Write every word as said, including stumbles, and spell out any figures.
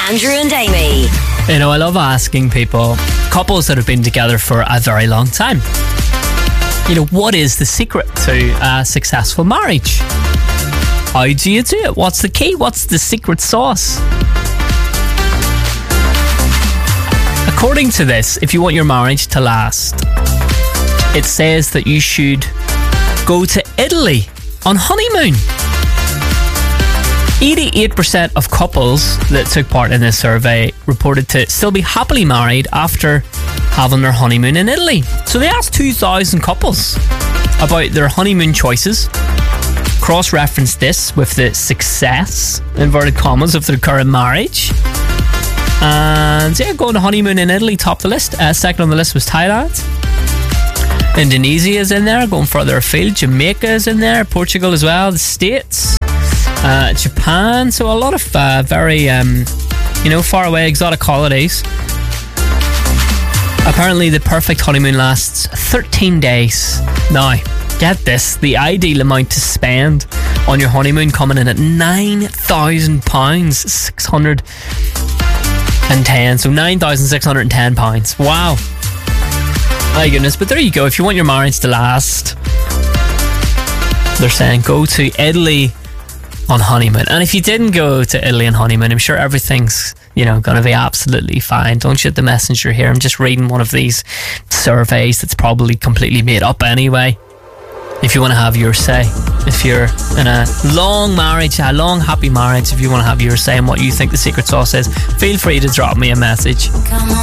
Andrew and Amy. You know, I love asking people, couples that have been together for a very long time, you know, what is the secret to a successful marriage? How do you do it? What's the key? What's the secret sauce? According to this, if you want your marriage to last, it says that you should go to Italy on honeymoon. eighty-eight percent of couples that took part in this survey reported to still be happily married after having their honeymoon in Italy. So they asked two thousand couples about their honeymoon choices, cross-referenced this with the success, inverted commas, of their current marriage. And yeah, going to honeymoon in Italy topped the list. Uh, second on the list was Thailand. Indonesia is in there, going further afield. Jamaica is in there, Portugal as well, the States, uh, Japan. So a lot of uh, very, um, you know, far away exotic holidays. Apparently the perfect honeymoon lasts thirteen days. Now, get this, the ideal amount to spend on your honeymoon coming in at nine thousand pounds, six hundred ten. So nine thousand six hundred ten pounds. Wow. My goodness, but there you go. If you want your marriage to last, they're saying go to Italy on honeymoon. And if you didn't go to Italy on honeymoon, I'm sure everything's, you know, going to be absolutely fine. Don't shoot the messenger here. I'm just reading one of these surveys that's probably completely made up anyway. If you want to have your say, if you're in a long marriage, a long happy marriage, if you want to have your say on what you think the secret sauce is, feel free to drop me a message.